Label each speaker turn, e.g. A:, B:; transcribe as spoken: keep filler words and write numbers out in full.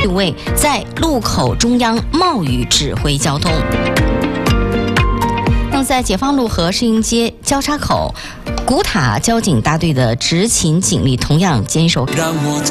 A: 位在路口中央冒雨指挥交通。那么在解放路和世英街交叉口，古塔交警大队的执勤警力同样坚守。